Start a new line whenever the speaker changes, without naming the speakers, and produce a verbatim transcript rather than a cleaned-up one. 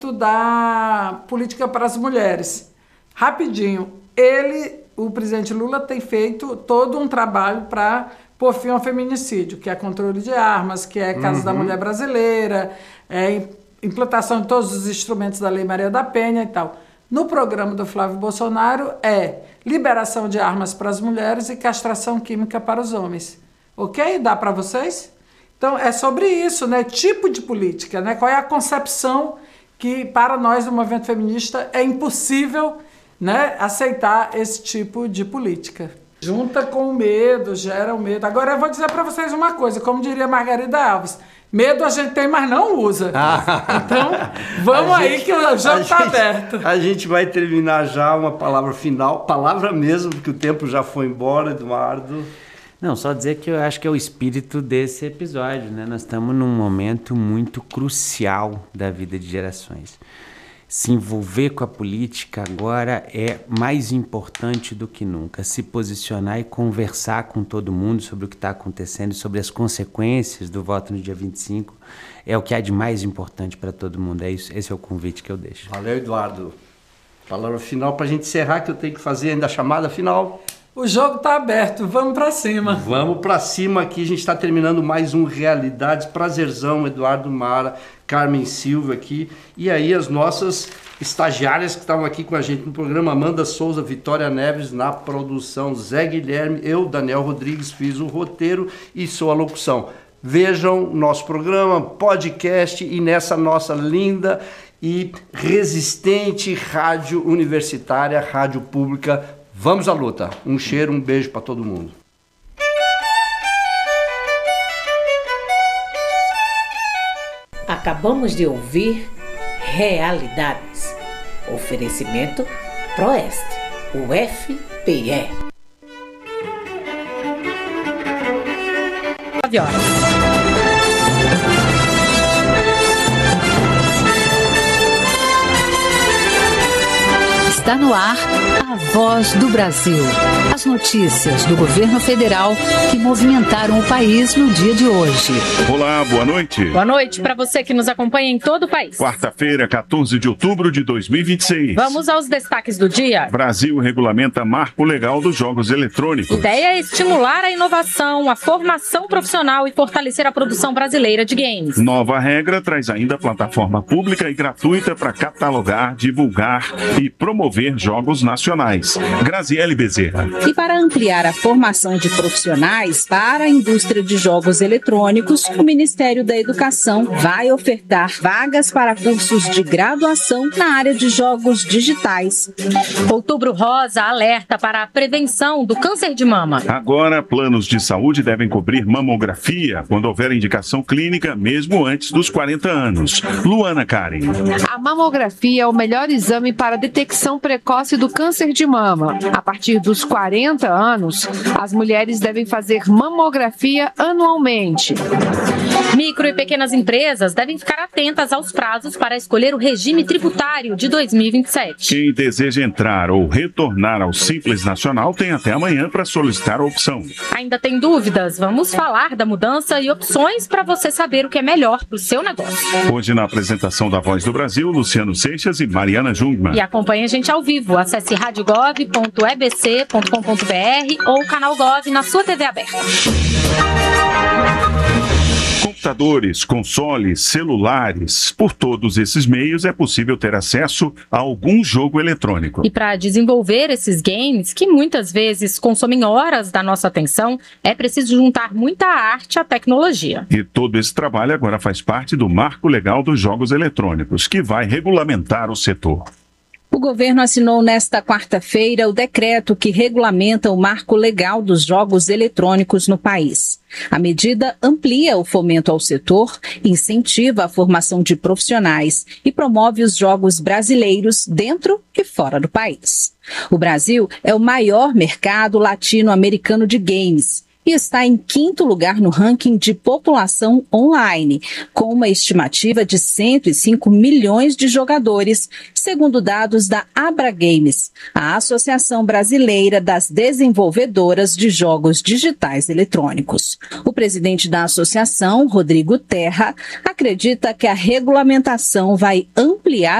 da política para as mulheres. Rapidinho, ele, o presidente Lula, tem feito todo um trabalho para pôr fim ao feminicídio, que é controle de armas, que é Casa uhum. da Mulher Brasileira, é implantação de todos os instrumentos da Lei Maria da Penha e tal. No programa do Flávio Bolsonaro é liberação de armas para as mulheres e castração química para os homens. Ok? Dá para vocês? Então, é sobre isso, né? Tipo de política, né? Qual é a concepção que, para nós, do movimento feminista, é impossível, né, aceitar esse tipo de política. Junta com o medo, gera o medo. Agora, eu vou dizer para vocês uma coisa, como diria Margarida Alves, medo a gente tem, mas não usa. Ah. Então, vamos aí gente, que o jogo está aberto.
A gente vai terminar já uma palavra final, palavra mesmo, porque o tempo já foi embora, Eduardo.
Não, só dizer que eu acho que é o espírito desse episódio, né? Nós estamos num momento muito crucial da vida de gerações. Se envolver com a política agora é mais importante do que nunca. Se posicionar e conversar com todo mundo sobre o que está acontecendo, sobre as consequências do voto no dia vinte e cinco, é o que há de mais importante para todo mundo. É isso, esse é o convite que eu deixo.
Valeu, Eduardo. Palavra final para a gente encerrar, que eu tenho que fazer ainda a chamada final.
O jogo está aberto, vamos para cima.
Vamos para cima aqui, a gente está terminando mais um Realidades. Prazerzão, Eduardo Mara, Carmen Silva aqui. E aí as nossas estagiárias que estavam aqui com a gente no programa, Amanda Souza, Vitória Neves na produção, Zé Guilherme, eu, Daniel Rodrigues, fiz o roteiro e sou a locução. Vejam nosso programa, podcast e nessa nossa linda e resistente rádio universitária, rádio pública. Vamos à luta. Um cheiro, um beijo para todo mundo.
Acabamos de ouvir Realidades. Oferecimento Proeste, U F P E. nove horas. Está no ar a Voz do Brasil. As notícias do governo federal que movimentaram o país no dia de hoje.
Olá, boa noite.
Boa noite para você que nos acompanha em todo o país.
Quarta-feira, quatorze de outubro de dois mil e vinte e seis.
Vamos aos destaques do dia.
Brasil regulamenta marco legal dos jogos eletrônicos.
Ideia é estimular a inovação, a formação profissional e fortalecer a produção brasileira de games.
Nova regra traz ainda plataforma pública e gratuita para catalogar, divulgar e promover jogos nacionais. Graziele Bezerra.
E para ampliar a formação de profissionais para a indústria de jogos eletrônicos, o Ministério da Educação vai ofertar vagas para cursos de graduação na área de jogos digitais.
Outubro Rosa alerta para a prevenção do câncer de mama.
Agora, planos de saúde devem cobrir mamografia quando houver indicação clínica, mesmo antes dos quarenta anos. Luana Karen.
A mamografia é o melhor exame para detecção precoce do câncer de mama. A partir dos quarenta anos, as mulheres devem fazer mamografia anualmente.
Micro e pequenas empresas devem ficar atentas aos prazos para escolher o regime tributário de dois mil e vinte e sete.
Quem deseja entrar ou retornar ao Simples Nacional tem até amanhã para solicitar a opção.
Ainda tem dúvidas? Vamos falar da mudança e opções para você saber o que é melhor para o seu negócio.
Hoje, na apresentação da Voz do Brasil, Luciano Seixas e Mariana Jungmann.
E acompanhe a gente ao vivo. Acesse radiogov ponto e b c ponto com ponto b r ou o canal Gov na sua T V aberta.
Computadores, consoles, celulares, por todos esses meios é possível ter acesso a algum jogo eletrônico.
E para desenvolver esses games, que muitas vezes consomem horas da nossa atenção, é preciso juntar muita arte à tecnologia.
E todo esse trabalho agora faz parte do Marco Legal dos Jogos Eletrônicos, que vai regulamentar o setor.
O governo assinou nesta quarta-feira o decreto que regulamenta o marco legal dos jogos eletrônicos no país. A medida amplia o fomento ao setor, incentiva a formação de profissionais e promove os jogos brasileiros dentro e fora do país. O Brasil é o maior mercado latino-americano de games e está em quinto lugar no ranking de população online, com uma estimativa de cento e cinco milhões de jogadores, segundo dados da Abra Games, a Associação Brasileira das Desenvolvedoras de Jogos Digitais Eletrônicos. O presidente da associação, Rodrigo Terra, acredita que a regulamentação vai ampliar